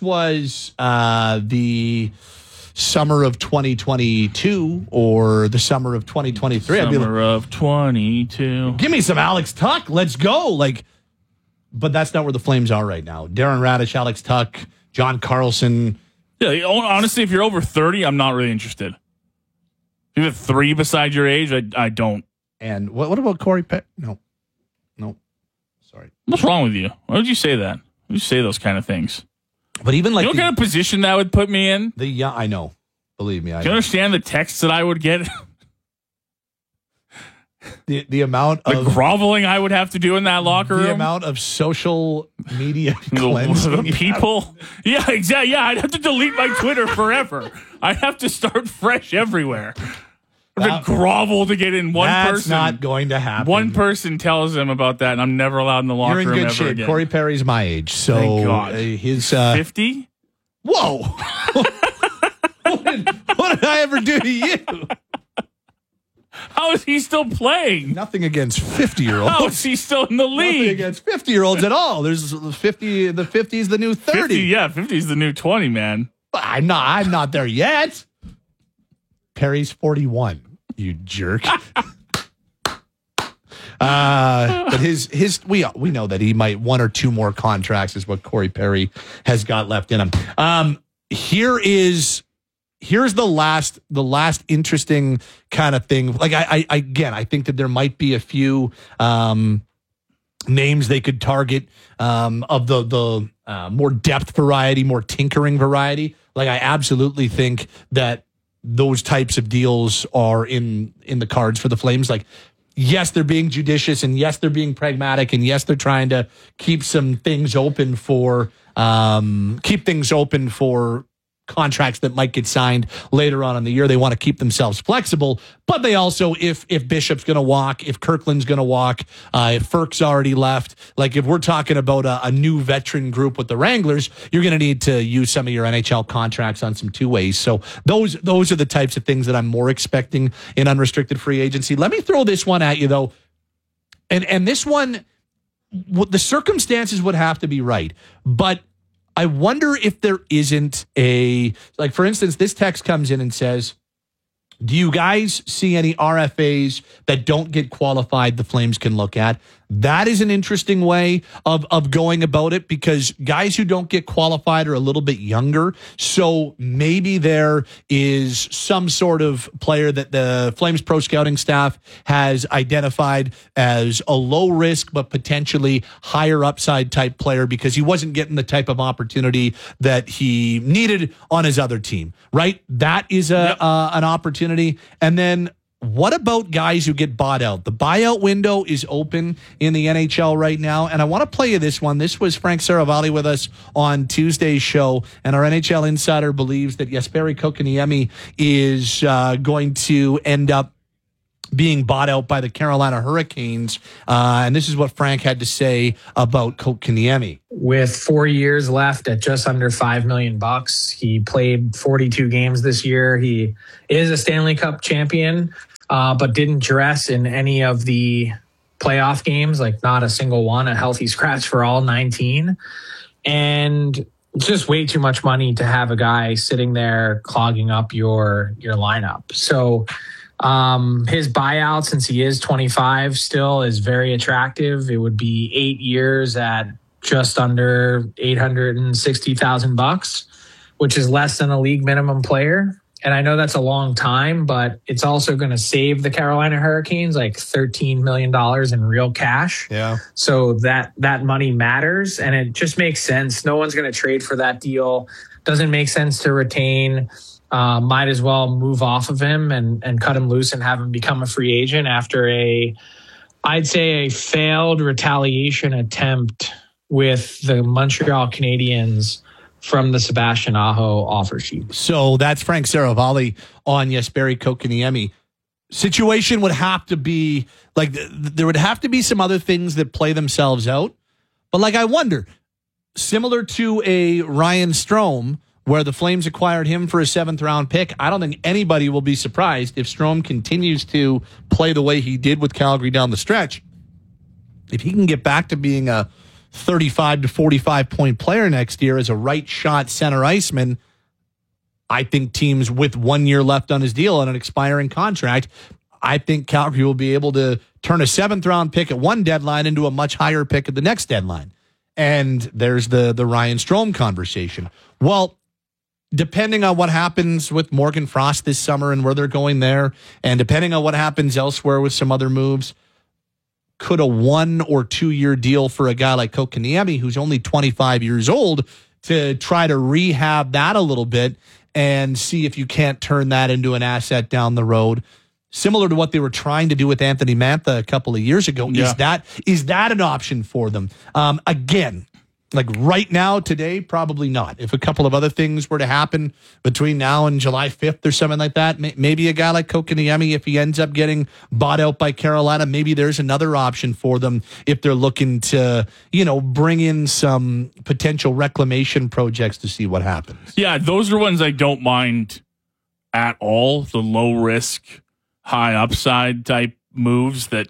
the summer of 2022 or the summer of 2023, I'd be like, of 22. Give me some Alex Tuch. Let's go. Like, but that's not where the Flames are right now. Darren Raddysh, Alex Tuch, John Carlson. Yeah, honestly, if you're over 30, I'm not really interested. If you have 3 beside your age, I don't. And what about Corey Perry? No. Sorry. What's wrong with you? Why would you say that? Why would you say those kind of things? But even like, you know what kind of position that would put me in? I know. Believe me, I Do you understand the texts that I would get? The amount of groveling I would have to do in that locker room. The amount of social media cleansing. People. Yeah, exactly. Yeah, I'd have to delete my Twitter forever. I'd have to start fresh everywhere. To grovel to get in one person. That's not going to happen. One person tells them about that, and I'm never allowed in the locker room ever again. You're in good shape. Corey Perry's my age, so thank God. His 50. Whoa! What did I ever do to you? How is he still playing? Nothing against 50-year-olds. How is he still in the league? Nothing against 50-year-olds at all. There's 50. The 50 is the new 30. 50, yeah, 50 is the new 20, man. I'm not there yet. Perry's 41. You jerk. But we know that he might 1 or 2 more contracts is what Corey Perry has got left in him. Here's the last interesting kind of thing. Like I think that there might be a few names they could target of the more depth variety, more tinkering variety. Like I absolutely think that those types of deals are in the cards for the Flames. Like, yes, they're being judicious, and yes, they're being pragmatic, and yes, they're trying to keep some things open for contracts that might get signed later on in the year. They want to keep themselves flexible, but they also, if Bishop's going to walk, if Kirkland's going to walk, if Ferk's already left, like if we're talking about a new veteran group with the Wranglers, you're going to need to use some of your NHL contracts on some two-ways. So those are the types of things that I'm more expecting in unrestricted free agency. Let me throw this one at you, though. And this one, the circumstances would have to be right, but I wonder if there isn't like, for instance, this text comes in and says, do you guys see any RFAs that don't get qualified the Flames can look at? That is an interesting way of going about it, because guys who don't get qualified are a little bit younger. So maybe there is some sort of player that the Flames pro scouting staff has identified as a low risk but potentially higher upside type player because he wasn't getting the type of opportunity that he needed on his other team, right? That is an opportunity. And then what about guys who get bought out? The buyout window is open in the NHL right now, and I want to play you this one. This was Frank Saravalli with us on Tuesday's show, and our NHL insider believes that Jesperi Kotkaniemi is going to end up being bought out by the Carolina Hurricanes, and this is what Frank had to say about Kotkaniemi. With 4 years left at just under $5 million, he played 42 games this year. He is a Stanley Cup champion, but didn't dress in any of the playoff games, like not a single one, a healthy scratch for all 19. And just way too much money to have a guy sitting there clogging up your lineup. So his buyout, since he is 25 still, is very attractive. It would be 8 years at just under $860,000, which is less than a league minimum player. And I know that's a long time, but it's also going to save the Carolina Hurricanes like $13 million in real cash. Yeah. So that money matters, and it just makes sense. No one's going to trade for that deal. Doesn't make sense to retain. Might as well move off of him and cut him loose and have him become a free agent after I'd say a failed retaliation attempt with the Montreal Canadiens from the Sebastian Aho offer sheet. So that's Frank Saravalli on Jesperi Kotkaniemi. Situation would have to be like, there would have to be some other things that play themselves out. But like, I wonder, similar to a Ryan Strome, where the Flames acquired him for a 7th round pick, I don't think anybody will be surprised if Strome continues to play the way he did with Calgary down the stretch. If he can get back to being a 35 to 45 point player next year as a right shot center iceman, I think teams with 1 year left on his deal on an expiring contract, I think Calgary will be able to turn a 7th round pick at one deadline into a much higher pick at the next deadline. And there's the Ryan Strome conversation. Well, depending on what happens with Morgan Frost this summer and where they're going there, and depending on what happens elsewhere with some other moves, could a 1 or 2 year deal for a guy like Kotkaniemi, who's only 25 years old, to try to rehab that a little bit and see if you can't turn that into an asset down the road, similar to what they were trying to do with Anthony Mantha a couple of years ago. Yeah. Is that an option for them? Again, like right now, today, probably not. If a couple of other things were to happen between now and July 5th or something like that, maybe a guy like Kotkaniemi, if he ends up getting bought out by Carolina, maybe there's another option for them if they're looking to, bring in some potential reclamation projects to see what happens. Yeah, those are ones I don't mind at all. The low risk, high upside type moves that,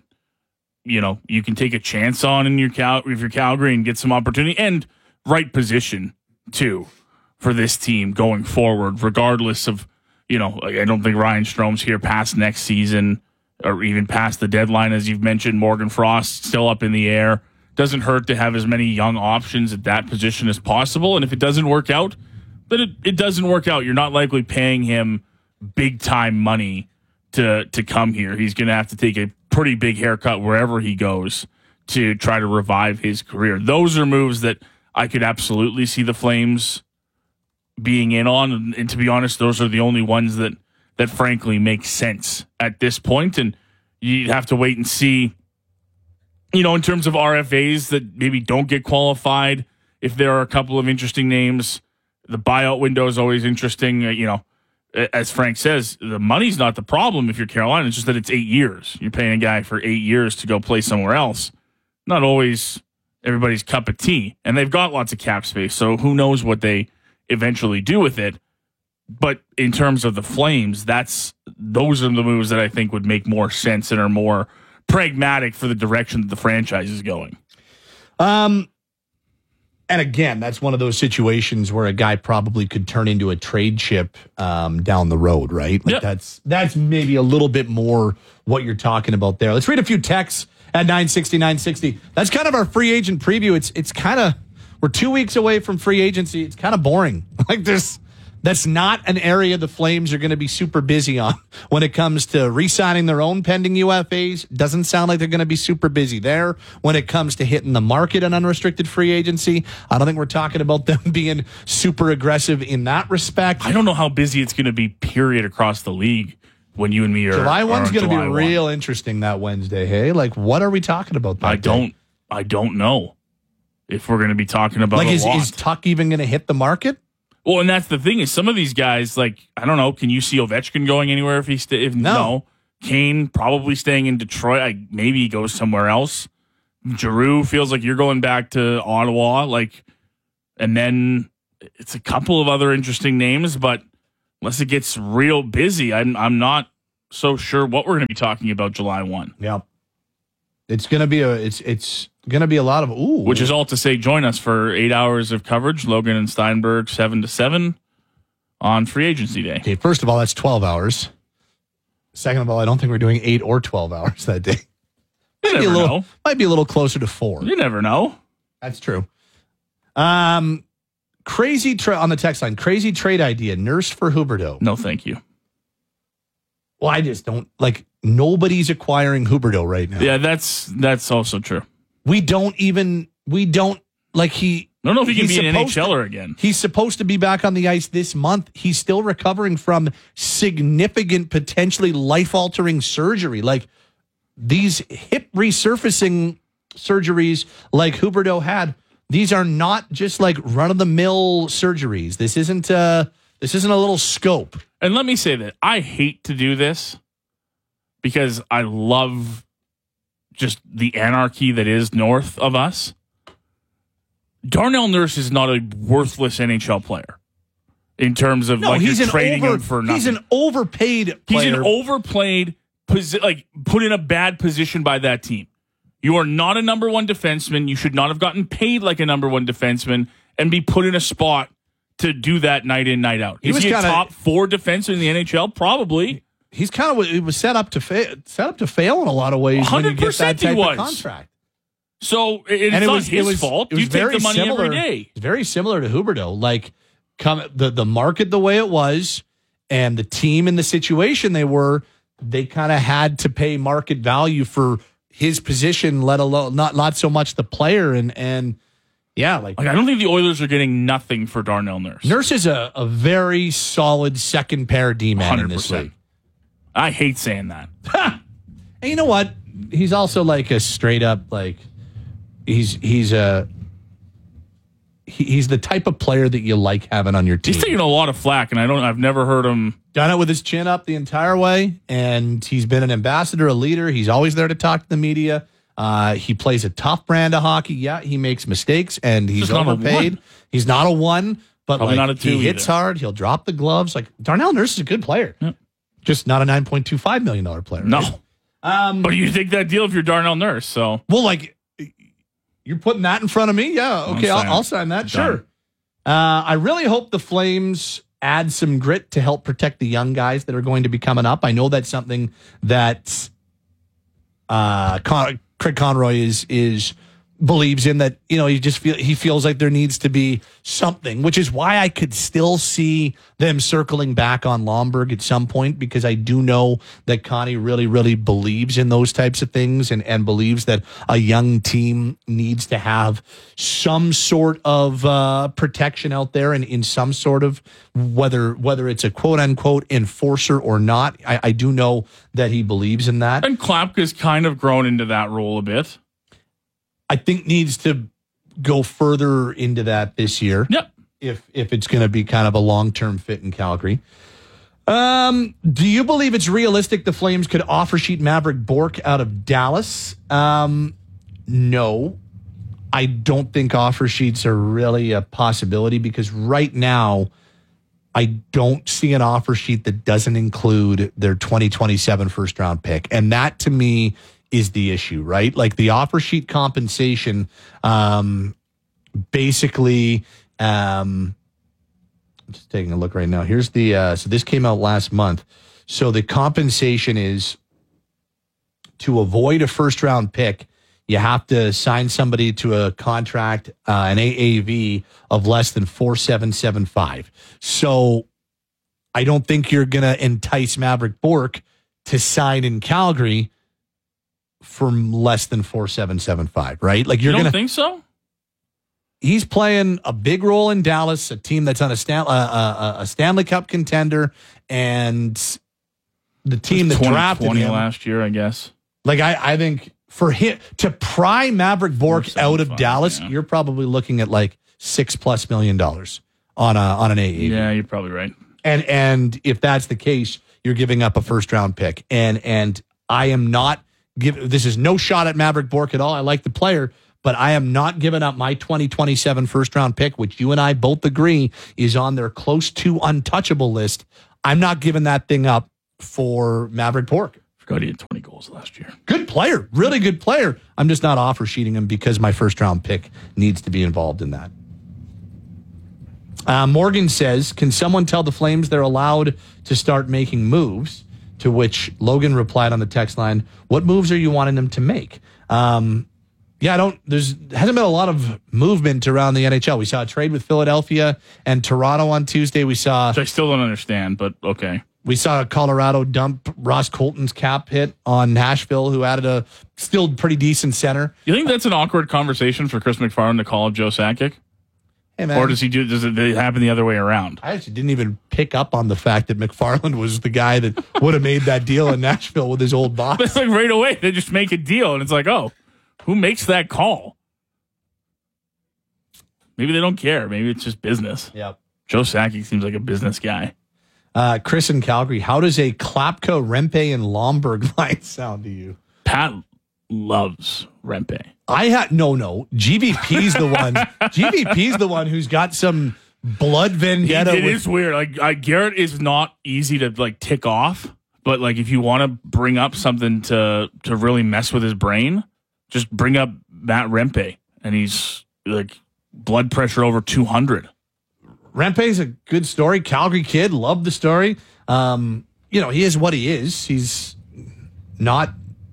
you can take a chance on in your Calgary and get some opportunity and right position too for this team going forward, regardless of, I don't think Ryan Strome's here past next season or even past the deadline. As you've mentioned, Morgan Frost still up in the air. Doesn't hurt to have as many young options at that position as possible. And if it doesn't work out, then it doesn't work out. You're not likely paying him big time money to come here. He's going to have to take a pretty big haircut wherever he goes to try to revive his career. Those are moves that I could absolutely see the Flames being in on. And to be honest, those are the only ones that frankly make sense at this point. And you'd have to wait and see, in terms of RFAs that maybe don't get qualified, if there are a couple of interesting names. The buyout window is always interesting. As Frank says, the money's not the problem if you're Carolina. It's just that it's 8 years. You're paying a guy for 8 years to go play somewhere else. Not always everybody's cup of tea. And they've got lots of cap space, so who knows what they eventually do with it. But in terms of the Flames, those are the moves that I think would make more sense and are more pragmatic for the direction that the franchise is going. And again, that's one of those situations where a guy probably could turn into a trade chip down the road, right? Like that's maybe a little bit more what you're talking about there. Let's read a few texts at 960. That's kind of our free agent preview. It's kind of, we're 2 weeks away from free agency. It's kind of boring. Like that's not an area the Flames are going to be super busy on when it comes to re-signing their own pending UFAs. Doesn't sound like they're going to be super busy there. When it comes to hitting the market and unrestricted free agency, I don't think we're talking about them being super aggressive in that respect. I don't know how busy it's going to be, period, across the league when you and me are. July 1's going to be 1. real interesting that Wednesday, hey? Like, what are we talking about that day? I don't know if we're going to be talking about like, a lot. Is Tuck even going to hit the market? Well, and that's the thing is some of these guys, like, I don't know, can you see Ovechkin going anywhere if if no? Kane probably staying in Detroit. Maybe he goes somewhere else. Giroux feels like you're going back to Ottawa, like, and then it's a couple of other interesting names, but unless it gets real busy, I'm not so sure what we're going to be talking about July 1. Yeah. It's going to be it's going to be a lot of ooh. Which is all to say, join us for 8 hours of coverage. Logan and Steinberg, 7 to 7 on free agency day. Okay, first of all, that's 12 hours. Second of all, I don't think we're doing 8 or 12 hours that day. You never know. Might be a little closer to 4. You never know. That's true. Crazy on the text line. Crazy trade idea. Nurse for Huberdeau. No, thank you. Well, I just don't nobody's acquiring Huberdeau right now. Yeah, that's also true. We don't like he. I don't know if he can be an NHLer again. He's supposed to be back on the ice this month. He's still recovering from significant, potentially life-altering surgery. Like these hip resurfacing surgeries like Huberdeau had, these are not just like run-of-the-mill surgeries. This isn't a little scope. And let me say that I hate to do this because I love just the anarchy that is north of us. Darnell Nurse is not a worthless NHL player in terms of you're trading him for nothing. He's an overpaid player. He's an overplayed, put in a bad position by that team. You are not a number one defenseman. You should not have gotten paid like a number one defenseman and be put in a spot to do that night in, night out. Is he a top 4 defenseman in the NHL? Probably. He's kind of, it was set up to fail in a lot of ways when you get that type of contract. So it's not his fault. You take the money every day. It's very similar to Huberdeau. Like the market the way it was and the team in the situation they were, they kind of had to pay market value for his position, let alone not so much the player and yeah, like I don't think the Oilers are getting nothing for Darnell Nurse. Nurse is a very solid second pair D-man 100%. In this league. I hate saying that. And you know what? He's also like a straight up like he's the type of player that you like having on your team. He's taking a lot of flack, and I've never heard him done it with his chin up the entire way. And he's been an ambassador, a leader. He's always there to talk to the media. He plays a tough brand of hockey. Yeah, he makes mistakes, and he's overpaid. He's not a 1, but probably not a 2 he hits hard. He'll drop the gloves. Like Darnell Nurse is a good player, just not a $9.25 million player. No, right? But you take that deal if you're Darnell Nurse. So you're putting that in front of me. Yeah, okay, I'll sign that. Sure. I really hope the Flames add some grit to help protect the young guys that are going to be coming up. I know that's something that Craig Conroy is believes in, that he feels like there needs to be something, which is why I could still see them circling back on Lomberg at some point, because I do know that Connie really, really believes in those types of things and believes that a young team needs to have some sort of protection out there and in some sort of whether it's a quote unquote enforcer or not. I do know that he believes in that. And Klapka's kind of grown into that role a bit. I think needs to go further into that this year. Yep. If it's going to be kind of a long-term fit in Calgary. Do you believe it's realistic the Flames could offer sheet Maverick Bourque out of Dallas? No. I don't think offer sheets are really a possibility, because right now I don't see an offer sheet that doesn't include their 2027 first-round pick. And that, to me, is the issue, right? Like the offer sheet compensation, basically, I'm just taking a look right now. Here's the, so this came out last month. So the compensation is to avoid a first-round pick, you have to sign somebody to a contract, an AAV of less than $4,775. So I don't think you're going to entice Maverick Bourque to sign in Calgary for less than $4,775, right? Like you don't think so? He's playing a big role in Dallas, a team that's on a Stanley Cup contender, and the team that drafted him last year, I guess. Like I think for him to pry Maverick Bourque out of Dallas, you're probably looking at like $6+ million on an AAV. Yeah, you're probably right. And if that's the case, you're giving up a first round pick. And I am not this is no shot at Maverick Bourque at all. I like the player, but I am not giving up my 2027 first round pick, which you and I both agree is on their close to untouchable list. I'm not giving that thing up for Maverick Bourque. Forgot he had 20 goals last year. Good player, really good player. I'm just not offer sheeting him because my first round pick needs to be involved in that. Morgan says, can someone tell the Flames they're allowed to start making moves? To which Logan replied on the text line, what moves are you wanting them to make? Hasn't been a lot of movement around the NHL. We saw a trade with Philadelphia and Toronto on Tuesday. Which I still don't understand, but okay. We saw Colorado dump Ross Colton's cap hit on Nashville, who added a still pretty decent center. You think that's an awkward conversation for Chris McFarland to call up Joe Sakic? Hey, man. Or does it happen the other way around? I actually didn't even pick up on the fact that McFarland was the guy that would have made that deal in Nashville with his old boss. It's like right away, they just make a deal, and it's like, oh, who makes that call? Maybe they don't care. Maybe it's just business. Yep. Joe Sakic seems like a business guy. Chris in Calgary, how does a Klapko, Rempe, and Lomberg line sound to you? Pat loves Rempe. GVP's the one. GVP's the one who's got some blood vendetta. It is weird. Like Garrett is not easy to like tick off, but like if you want to bring up something to really mess with his brain, just bring up Matt Rempe, and he's like blood pressure over 200. Rempe's a good story. Calgary kid, love the story. He is what he is. He's not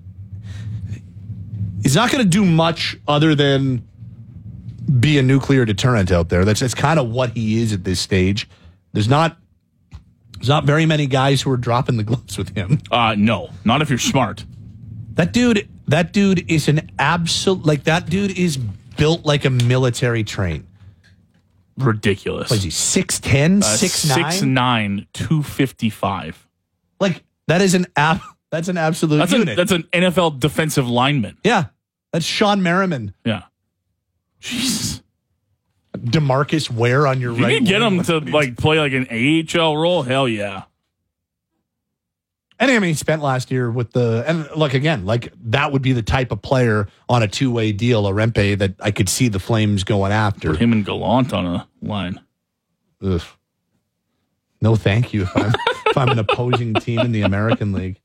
going to do much other than be a nuclear deterrent out there. That's kind of what he is at this stage. There's not very many guys who are dropping the gloves with him. No, not if you're smart. That dude is an absolute, like, that dude is built like a military train. Ridiculous. What is he, 6'10", 6'9"? 6'9", 255. Like, that's an absolute unit. That's an NFL defensive lineman. Yeah. That's Sean Merriman. Yeah. Jeez. DeMarcus Ware on your right. You can get him to like play like an AHL role? Hell yeah. And I mean, he spent last year with that would be the type of player on a two-way deal, a Rempe, that I could see the Flames going after. Put him and Gallant on a line. Ugh. No, thank you. If I'm an opposing team in the American League.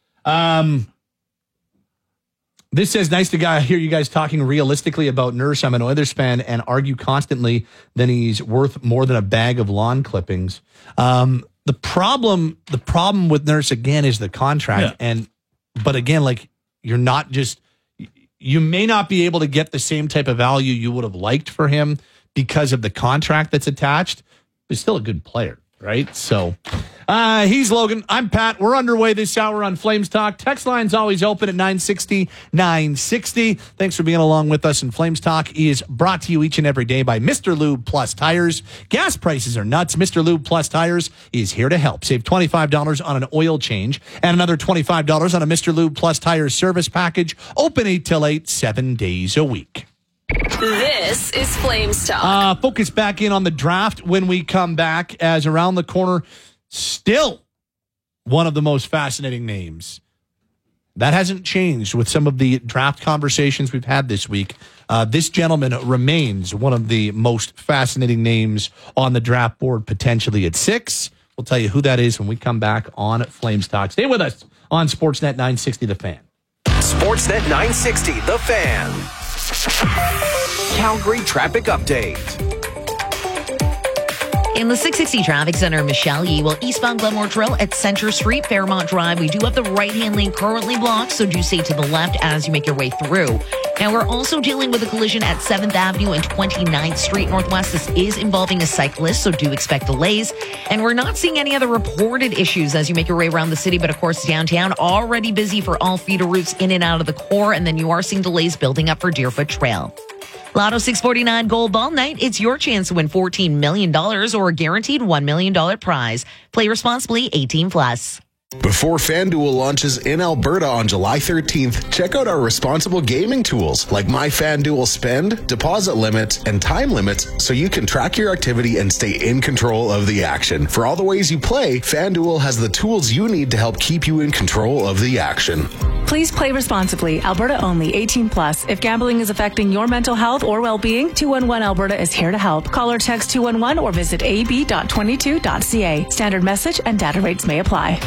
This says, nice to hear you guys talking realistically about Nurse. I'm an Oilers fan and argue constantly that he's worth more than a bag of lawn clippings. The problem with Nurse again is the contract. Yeah. But again, like, you may not be able to get the same type of value you would have liked for him because of the contract that's attached, but he's still a good player, right? So he's Logan. I'm Pat. We're underway this hour on Flames Talk. Text line's always open at 960-960. Thanks for being along with us. And Flames Talk is brought to you each and every day by Mr. Lube Plus Tires. Gas prices are nuts. Mr. Lube Plus Tires is here to help. Save $25 on an oil change and another $25 on a Mr. Lube Plus Tires service package. Open 8 till 8, 7 days a week. This is Flames Talk. Focus back in on the draft when we come back, as around the corner, still one of the most fascinating names. That hasn't changed with some of the draft conversations we've had this week. This gentleman remains one of the most fascinating names on the draft board, potentially at 6. We'll tell you who that is when we come back on Flames Talk. Stay with us on Sportsnet 960 The Fan. Sportsnet 960 The Fan. Calgary traffic update. In the 660 Traffic Center, Michelle Yee, eastbound Glenmore Trail at Center Street, Fairmont Drive. We do have the right-hand lane currently blocked, so do stay to the left as you make your way through. Now, we're also dealing with a collision at 7th Avenue and 29th Street Northwest. This is involving a cyclist, so do expect delays. And we're not seeing any other reported issues as you make your way around the city, but of course, downtown already busy for all feeder routes in and out of the core, and then you are seeing delays building up for Deerfoot Trail. Lotto 649 Gold Ball Night. It's your chance to win $14 million or a guaranteed $1 million prize. Play responsibly, 18+. Before FanDuel launches in Alberta on July 13th, check out our responsible gaming tools like My FanDuel Spend, deposit limits, and time limits so you can track your activity and stay in control of the action. For all the ways you play, FanDuel has the tools you need to help keep you in control of the action. Please play responsibly. Alberta only. 18+. If gambling is affecting your mental health or well-being, 211 Alberta is here to help. Call or text 211 or visit ab.22.ca. Standard message and data rates may apply.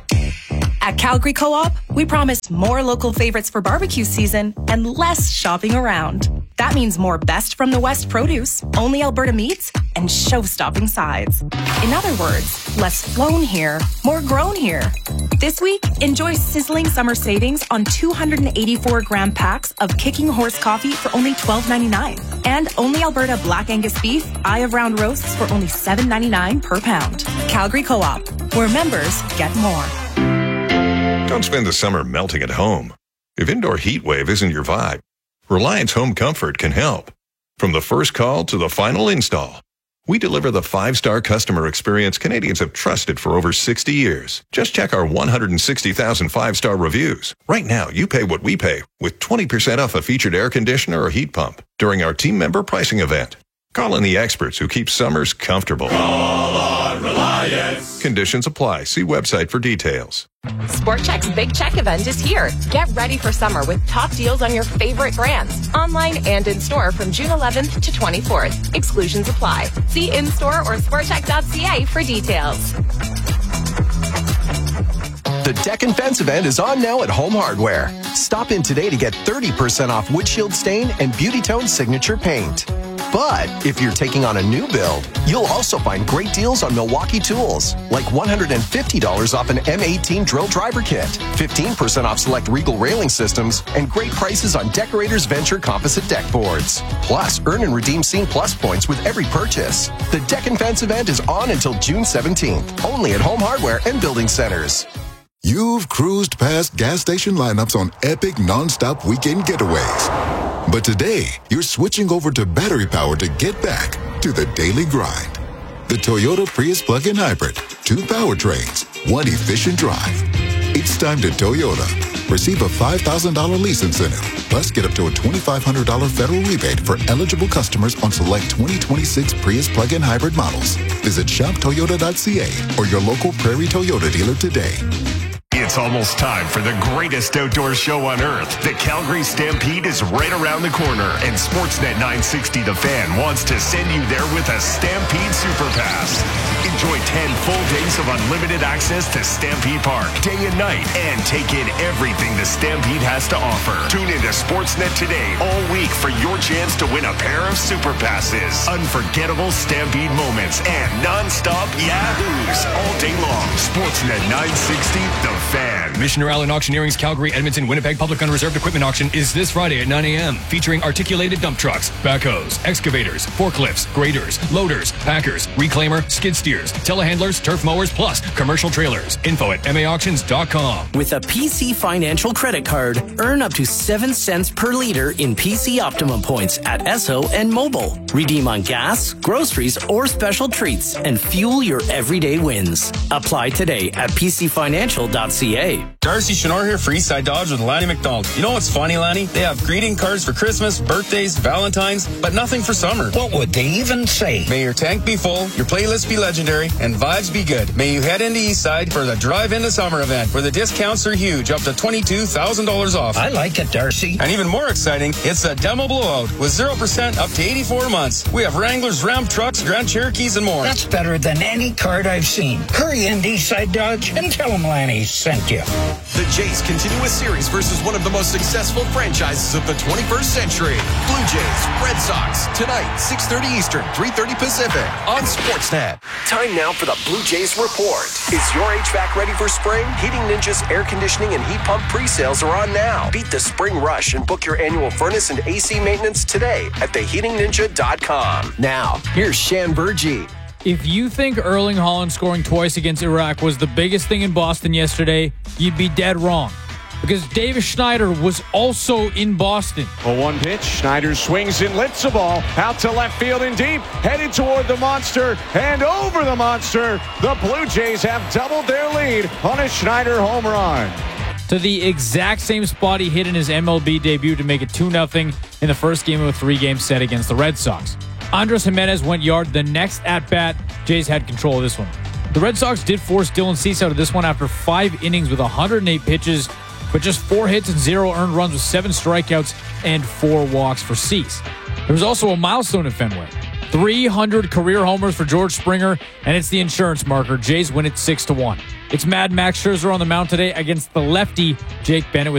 At Calgary Co-op, we promise more local favorites for barbecue season and less shopping around. That means more Best from the West produce, only Alberta meats, and show-stopping sides. In other words, less flown here, more grown here. This week, enjoy sizzling summer savings on 284-gram packs of Kicking Horse coffee for only $12.99. And only Alberta Black Angus beef, Eye of Round roasts for only $7.99 per pound. Calgary Co-op, where members get more. Don't spend the summer melting at home. If indoor heat wave isn't your vibe, Reliance Home Comfort can help. From the first call to the final install, we deliver the 5-star customer experience Canadians have trusted for over 60 years. Just check our 160,000 5-star reviews. Right now, you pay what we pay with 20% off a featured air conditioner or heat pump during our team member pricing event. Call in the experts who keep summers comfortable. Call on Reliance. Conditions apply. See website for details. Sport Chek's Big Check event is here. Get ready for summer with top deals on your favorite brands, online and in-store from June 11th to 24th. Exclusions apply. See in-store or sportchek.ca for details. The Deck and Fence event is on now at Home Hardware. Stop in today to get 30% off Wood Shield Stain and Beauty Tone Signature Paint. But if you're taking on a new build, you'll also find great deals on Milwaukee tools, like $150 off an M18 drill driver kit, 15% off select Regal railing systems, and great prices on Decorators Venture composite deck boards. Plus, earn and redeem Scene Plus points with every purchase. The Deck and Fence event is on until June 17th, only at Home Hardware and Building Centers. You've cruised past gas station lineups on epic non-stop weekend getaways. But today, you're switching over to battery power to get back to the daily grind. The Toyota Prius plug-in hybrid, 2 powertrains, 1 efficient drive. It's time to Toyota. Receive a $5,000 lease incentive, plus get up to a $2,500 federal rebate for eligible customers on select 2026 Prius plug-in hybrid models. Visit shoptoyota.ca or your local Prairie Toyota dealer today. It's almost time for the greatest outdoor show on earth. The Calgary Stampede is right around the corner, and Sportsnet 960 The Fan wants to send you there with a Stampede Super Pass. Enjoy 10 full days of unlimited access to Stampede Park, day and night, and take in everything the Stampede has to offer. Tune into Sportsnet today all week for your chance to win a pair of Super Passes, unforgettable Stampede moments, and non-stop yahoos all day long. Sportsnet 960 The Fan. Missioner Allen Auctioneering's Calgary, Edmonton, Winnipeg Public Unreserved Equipment Auction is this Friday at 9 a.m. featuring articulated dump trucks, backhoes, excavators, forklifts, graders, loaders, packers, reclaimer, skid steers, telehandlers, turf mowers, plus commercial trailers. Info at maauctions.com. With a PC Financial credit card, earn up to 7 cents per liter in PC Optimum points at Esso and Mobile. Redeem on gas, groceries, or special treats and fuel your everyday wins. Apply today at pcfinancial.ca. Darcy Chenor here for Eastside Dodge with Lanny McDonald. You know what's funny, Lanny? They have greeting cards for Christmas, birthdays, Valentine's, but nothing for summer. What would they even say? May your tank be full, your playlist be legendary, and vibes be good. May you head into Eastside for the Drive Into Summer event, where the discounts are huge, up to $22,000 off. I like it, Darcy. And even more exciting, it's a demo blowout with 0% up to 84 months. We have Wranglers, Ram trucks, Grand Cherokees, and more. That's better than any card I've seen. Hurry into Eastside Dodge and tell them Lanny sent Thank you. The Jays continue a series versus one of the most successful franchises of the 21st century. Blue Jays, Red Sox, tonight, 6:30 Eastern, 3:30 Pacific on Sportsnet. Time now for the Blue Jays Report. Is your HVAC ready for spring? Heating Ninja's air conditioning and heat pump pre-sales are on now. Beat the spring rush and book your annual furnace and AC maintenance today at theheatingninja.com. Now, here's Shan Burgee. If you think Erling Haaland scoring twice against Iraq was the biggest thing in Boston yesterday, you'd be dead wrong. Because Davis Schneider was also in Boston. A one pitch, Schneider swings and lifts the ball out to left field and deep, headed toward the monster and over the monster. The Blue Jays have doubled their lead on a Schneider home run. To the exact same spot he hit in his MLB debut to make it 2-0 in the first game of a 3-game set against the Red Sox. Andres Jimenez went yard the next at-bat. Jays had control of this one. The Red Sox did force Dylan Cease out of this one after 5 innings with 108 pitches, but just 4 hits and 0 earned runs with 7 strikeouts and 4 walks for Cease. There was also a milestone at Fenway. 300 career homers for George Springer, and it's the insurance marker. Jays win it 6-1. It's Mad Max Scherzer on the mound today against the lefty Jake Bennett with